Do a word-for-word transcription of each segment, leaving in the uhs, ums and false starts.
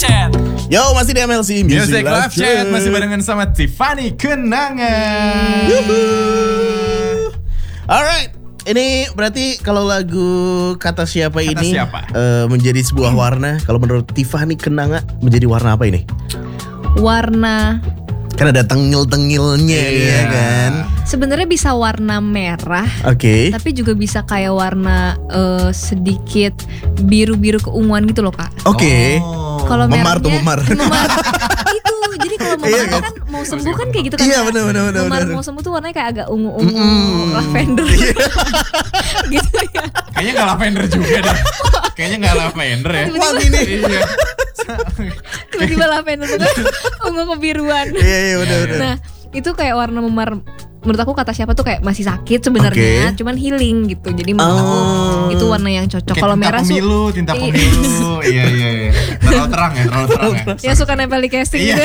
Chat. Yo, masih di M L C Music, Music Live Chat masih barengan sama Tiffany Kenangan. Yuhu. Alright, ini berarti kalau lagu Kata Siapa Kata ini Siapa? uh, menjadi sebuah warna. Kalau menurut Tiffany Kenangan menjadi warna apa ini? Warna Kan ada tengil-tengilnya Iya. ya kan. sebenarnya bisa warna merah, Oke. tapi juga bisa kayak warna eh, sedikit biru-biru keunguan gitu loh, Kak. Oke. Oh. Kalau Memar tuh, merahnya- memar. memar. Itu jadi kalau memar Iya, kan mau sembuh kan kayak gitu kan. Iya, Kak. benar, benar, benar, Memar benar. mau sembuh tuh warnanya kayak agak ungu-ungu, Mm-mm. lavender. Gitu ya. Kayaknya gak lavender juga deh. Kayaknya gak lavender ya. Wah ini. Iya. Tiba-tiba lavender banget, ungu kebiruan. Iya, iya, benar, benar. Nah, itu kayak warna memar. Menurut aku Kata Siapa tuh kayak masih sakit sebenarnya, Oke. cuman healing gitu. Jadi menurut aku Oh. itu warna yang cocok. Kayak Kalau tinta merah su- pemilu, tinta Iya. pemilu. Iya, iya, iya. Terlalu terang ya, terlalu terang ya. yang suka nempel di casting Iya. gitu.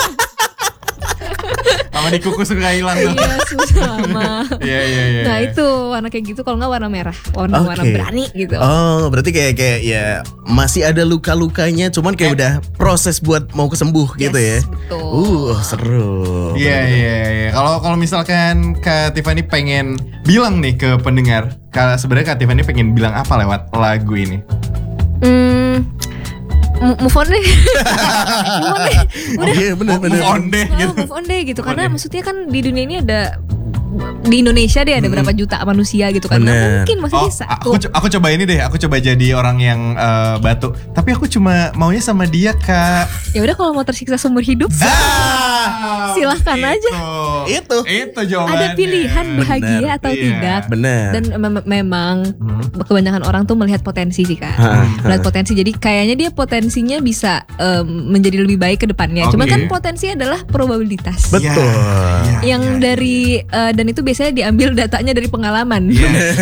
Sama di kuku suka hilang tuh. Iya, sama. Iya, iya, iya. Nah, itu warna kayak gitu. Kalau nggak warna merah, warna warna Oke. berani gitu. Oh, berarti kayak kayak ya masih ada luka-lukanya, cuman kayak udah proses buat mau kesembuh gitu ya. Yes, betul. Uh, seru. Iya, iya, iya. Kalau kalau misalkan Kak Tiffany pengen bilang nih ke pendengar, kalau sebenarnya Kak Tiffany pengen bilang apa lewat lagu ini? Hmm, mu- move on deh. Move on deh. Udah. Iya, benar Oh, benar. move on deh Oh, gitu. move on deh gitu. Move on Karena deh. maksudnya kan di dunia ini ada, di Indonesia deh ada berapa juta manusia gitu kan. Nggak Bener. mungkin masih Oh, bisa. aku co- aku coba ini deh, aku coba jadi orang yang eh, batu. Tapi aku cuma maunya sama dia, Kak. Ya udah, kalau mau tersiksa seumur hidup, Ah, silahkan aja. Itu. Itu jawabannya. ada pilihan bahagia Bener. atau Iya. tidak. Benar. Dan mem- memang Hmm. kebanyakan orang tuh melihat potensi sih, Kak. Ha, ha. Melihat potensi, jadi kayaknya dia potensinya bisa em, menjadi lebih baik ke depannya. Cuma Oke. kan potensi adalah probabilitas. Betul. Ya, ya, yang ya, ya. dari eh, dan itu biasanya diambil datanya dari pengalaman. Iya.